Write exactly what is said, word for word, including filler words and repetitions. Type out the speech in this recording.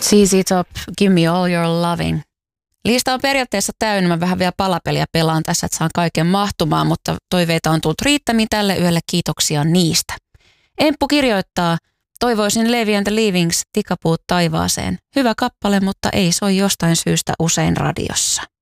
Z Z Top, Give Me All Your Loving. Lista on periaatteessa täynnä. Mä vähän vielä palapeliä pelaan tässä, että saan kaiken mahtumaan, mutta toiveita on tullut riittämiin tälle yölle. Kiitoksia niistä. Emppu kirjoittaa, toivoisin Levi and the Leavings, Tikapuut taivaaseen. Hyvä kappale, mutta ei soi jostain syystä usein radiossa.